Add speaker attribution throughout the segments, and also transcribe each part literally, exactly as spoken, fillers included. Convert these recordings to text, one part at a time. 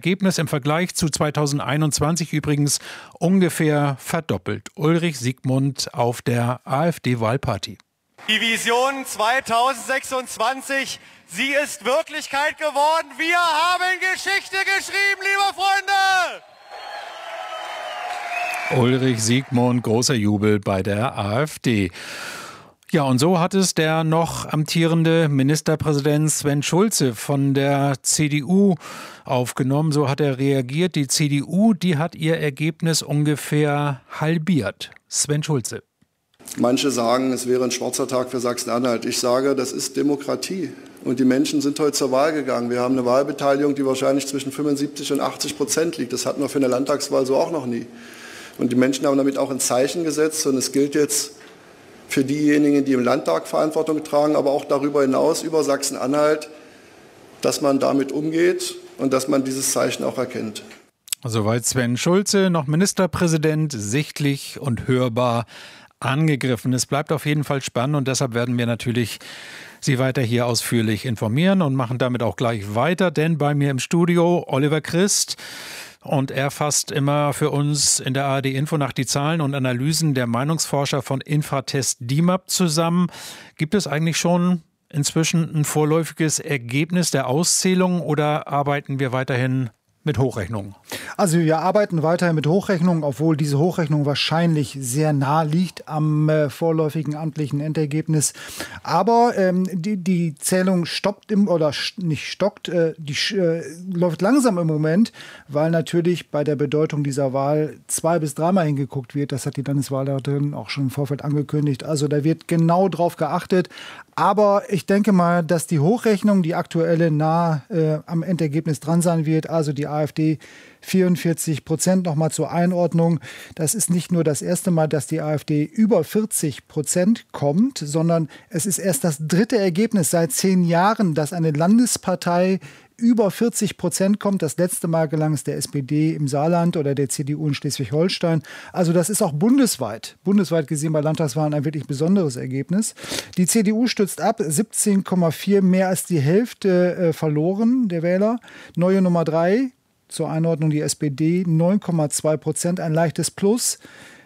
Speaker 1: Ergebnis im Vergleich zu zweitausendeinundzwanzig übrigens ungefähr verdoppelt. Ulrich Siegmund auf der AfD-Wahlparty.
Speaker 2: Die Vision zweitausendsechsundzwanzig, sie ist Wirklichkeit geworden. Wir haben Geschichte geschrieben, liebe Freunde!
Speaker 1: Ulrich Siegmund, großer Jubel bei der AfD. Ja, und so hat es der noch amtierende Ministerpräsident Sven Schulze von der C D U aufgenommen. So hat er reagiert. Die C D U, die hat ihr Ergebnis ungefähr halbiert. Sven Schulze.
Speaker 3: Manche sagen, es wäre ein schwarzer Tag für Sachsen-Anhalt. Ich sage, das ist Demokratie. Und die Menschen sind heute zur Wahl gegangen. Wir haben eine Wahlbeteiligung, die wahrscheinlich zwischen fünfundsiebzig und achtzig Prozent liegt. Das hatten wir für eine Landtagswahl so auch noch nie. Und die Menschen haben damit auch ein Zeichen gesetzt. Und es gilt jetzt für diejenigen, die im Landtag Verantwortung tragen, aber auch darüber hinaus, über Sachsen-Anhalt, dass man damit umgeht und dass man dieses Zeichen auch erkennt.
Speaker 1: Soweit Sven Schulze, noch Ministerpräsident, sichtlich und hörbar angegriffen. Es bleibt auf jeden Fall spannend und deshalb werden wir natürlich Sie weiter hier ausführlich informieren und machen damit auch gleich weiter, denn bei mir im Studio Oliver Christ und er fasst immer für uns in der A R D Infonacht die Zahlen und Analysen der Meinungsforscher von Infratest D I M A P zusammen. Gibt es eigentlich schon inzwischen ein vorläufiges Ergebnis der Auszählung oder arbeiten wir weiterhin mit Hochrechnungen?
Speaker 4: Also wir arbeiten weiterhin mit Hochrechnungen, obwohl diese Hochrechnung wahrscheinlich sehr nah liegt am äh, vorläufigen amtlichen Endergebnis. Aber ähm, die, die Zählung stoppt im, oder nicht stockt, äh, die äh, läuft langsam im Moment, weil natürlich bei der Bedeutung dieser Wahl zwei- bis dreimal hingeguckt wird. Das hat die Landeswahlleiterin auch schon im Vorfeld angekündigt. Also da wird genau drauf geachtet. Aber ich denke mal, dass die Hochrechnung, die aktuelle, nah äh, am Endergebnis dran sein wird. Also die AfD vierundvierzig Prozent, nochmal zur Einordnung. Das ist nicht nur das erste Mal, dass die AfD über vierzig Prozent kommt, sondern es ist erst das dritte Ergebnis seit zehn Jahren, dass eine Landespartei über vierzig Prozent kommt. Das letzte Mal gelang es der S P D im Saarland oder der C D U in Schleswig-Holstein. Also das ist auch bundesweit, bundesweit gesehen bei Landtagswahlen ein wirklich besonderes Ergebnis. Die C D U stützt ab, siebzehn Komma vier, mehr als die Hälfte äh, verloren der Wähler. Neue Nummer drei, zur Einordnung die S P D, neun Komma zwei Prozent, ein leichtes Plus.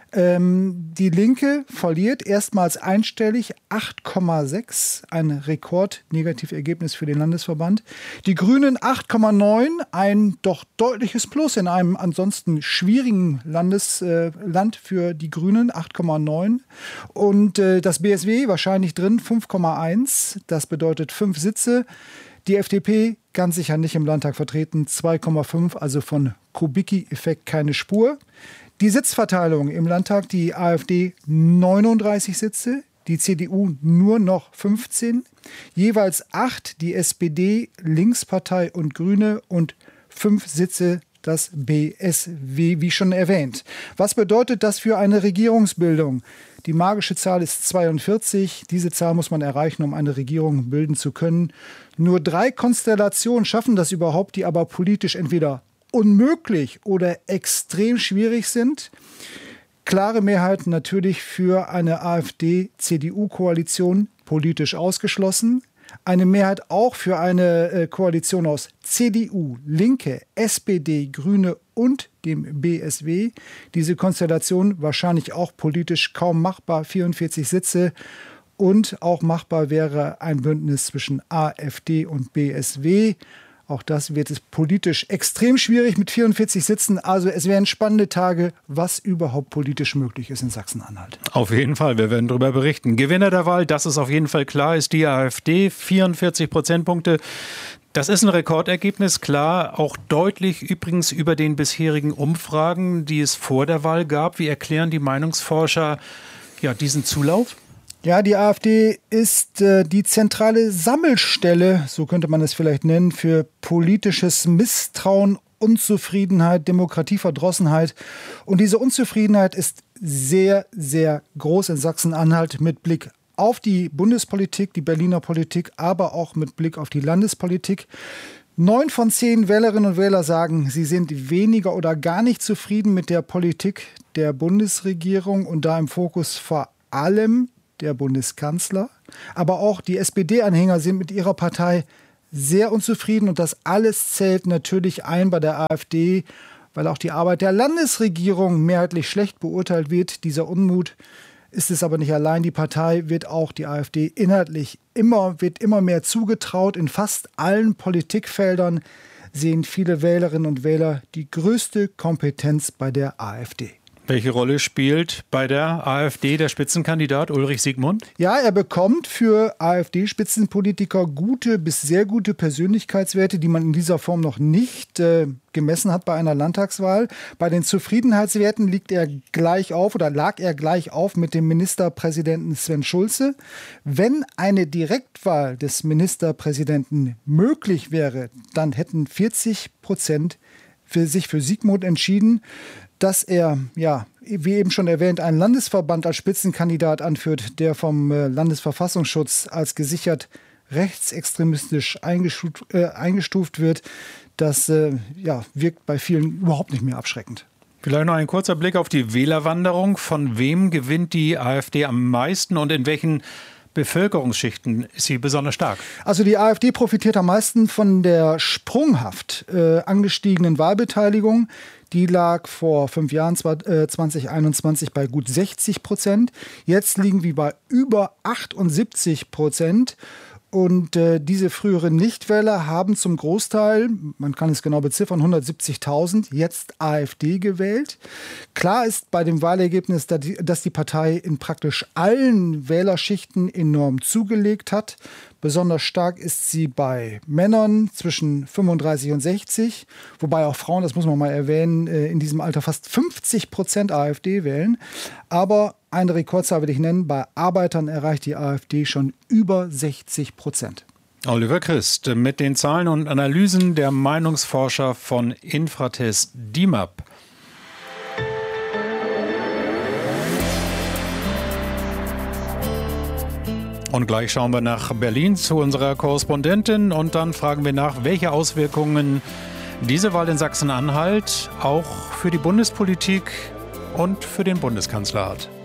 Speaker 4: Ähm, die Linke verliert erstmals einstellig acht Komma sechs, ein Rekordnegativergebnis für den Landesverband. Die Grünen acht Komma neun, ein doch deutliches Plus in einem ansonsten schwierigen Landes, äh, Land für die Grünen, acht Komma neun. Und äh, das B S W wahrscheinlich drin, fünf Komma eins, das bedeutet fünf Sitze. Die F D P ganz sicher nicht im Landtag vertreten, zwei Komma fünf, also von Kubicki-Effekt keine Spur. Die Sitzverteilung im Landtag, die AfD neununddreißig Sitze, die C D U nur noch fünfzehn, jeweils acht die S P D, Linkspartei und Grüne und fünf Sitze das B S W, wie schon erwähnt. Was bedeutet das für eine Regierungsbildung? Die magische Zahl ist zweiundvierzig. Diese Zahl muss man erreichen, um eine Regierung bilden zu können. Nur drei Konstellationen schaffen das überhaupt, die aber politisch entweder unmöglich oder extrem schwierig sind. Klare Mehrheit natürlich für eine AfD-C D U-Koalition, politisch ausgeschlossen. Eine Mehrheit auch für eine äh, Koalition aus C D U, Linke, S P D, Grüne und dem B S W. Diese Konstellation wahrscheinlich auch politisch kaum machbar, vierundvierzig Sitze. Und auch machbar wäre ein Bündnis zwischen AfD und B S W. Auch das wird es politisch extrem schwierig mit vierundvierzig Sitzen. Also es wären spannende Tage, was überhaupt politisch möglich ist in Sachsen-Anhalt.
Speaker 1: Auf jeden Fall, wir werden darüber berichten. Gewinner der Wahl, das ist auf jeden Fall klar, ist die AfD. vierundvierzig Prozentpunkte. Das ist ein Rekordergebnis, klar, auch deutlich übrigens über den bisherigen Umfragen, die es vor der Wahl gab. Wie erklären die Meinungsforscher ja, diesen Zulauf?
Speaker 4: Ja, die AfD ist äh, die zentrale Sammelstelle, so könnte man es vielleicht nennen, für politisches Misstrauen, Unzufriedenheit, Demokratieverdrossenheit. Und diese Unzufriedenheit ist sehr, sehr groß in Sachsen-Anhalt mit Blick auf die Bundespolitik, die Berliner Politik, aber auch mit Blick auf die Landespolitik. Neun von zehn Wählerinnen und Wähler sagen, sie sind weniger oder gar nicht zufrieden mit der Politik der Bundesregierung und da im Fokus vor allem der Bundeskanzler. Aber auch die S P D-Anhänger sind mit ihrer Partei sehr unzufrieden und das alles zählt natürlich ein bei der AfD, weil auch die Arbeit der Landesregierung mehrheitlich schlecht beurteilt wird. Dieser Unmut ist es aber nicht allein. Die Partei wird auch, die AfD, inhaltlich immer, wird immer mehr zugetraut. In fast allen Politikfeldern sehen viele Wählerinnen und Wähler die größte Kompetenz bei der AfD.
Speaker 1: Welche Rolle spielt bei der AfD der Spitzenkandidat Ulrich Siegmund?
Speaker 4: Ja, er bekommt für AfD-Spitzenpolitiker gute bis sehr gute Persönlichkeitswerte, die man in dieser Form noch nicht äh, gemessen hat bei einer Landtagswahl. Bei den Zufriedenheitswerten liegt er gleich auf oder lag er gleich auf mit dem Ministerpräsidenten Sven Schulze. Wenn eine Direktwahl des Ministerpräsidenten möglich wäre, dann hätten vierzig Prozent für sich für Siegmund entschieden. Dass er, ja, wie eben schon erwähnt, einen Landesverband als Spitzenkandidat anführt, der vom Landesverfassungsschutz als gesichert rechtsextremistisch eingestuft, äh, eingestuft wird, das äh, ja, wirkt bei vielen überhaupt nicht mehr abschreckend.
Speaker 1: Vielleicht noch ein kurzer Blick auf die Wählerwanderung. Von wem gewinnt die AfD am meisten und in welchen Bevölkerungsschichten ist sie besonders stark? Also
Speaker 4: die AfD profitiert am meisten von der sprunghaft äh, angestiegenen Wahlbeteiligung. Die lag vor fünf Jahren, zwanzig einundzwanzig, bei gut sechzig Prozent. Jetzt liegen wir bei über achtundsiebzig Prozent. Und äh, diese früheren Nichtwähler haben zum Großteil, man kann es genau beziffern, hundertsiebzigtausend, jetzt AfD gewählt. Klar ist bei dem Wahlergebnis, dass die, dass die Partei in praktisch allen Wählerschichten enorm zugelegt hat. Besonders stark ist sie bei Männern zwischen fünfunddreißig und sechzig, wobei auch Frauen, das muss man mal erwähnen, in diesem Alter fast fünfzig Prozent AfD wählen. Aber eine Rekordzahl will ich nennen, bei Arbeitern erreicht die AfD schon über sechzig Prozent.
Speaker 1: Oliver Christ mit den Zahlen und Analysen der Meinungsforscher von Infratest D I M A P. Und gleich schauen wir nach Berlin zu unserer Korrespondentin und dann fragen wir nach, welche Auswirkungen diese Wahl in Sachsen-Anhalt auch für die Bundespolitik und für den Bundeskanzler hat.